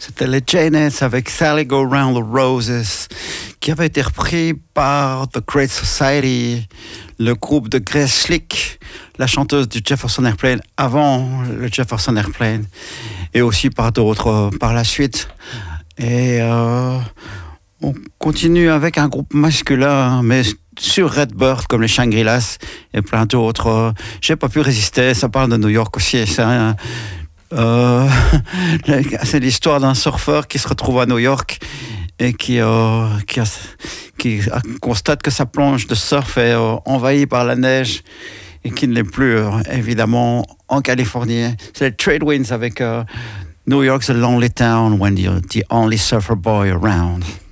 C'était les Janets avec Sally Go Round the Roses, qui avait été repris par The Great Society, le groupe de Grace Slick, la chanteuse du Jefferson Airplane avant le Jefferson Airplane, et aussi par d'autres par la suite. Et on continue avec un groupe masculin, mais sur Redbird, comme les Shangri-Las et plein d'autres. J'ai pas pu résister, ça parle de New York aussi. C'est l'histoire d'un surfeur qui se retrouve à New York et qui constate que sa planche de surf est envahie par la neige et qui ne l'est plus, évidemment, en Californie. C'est les Trade Winds avec New York's a lonely town when you're the only surfer boy around.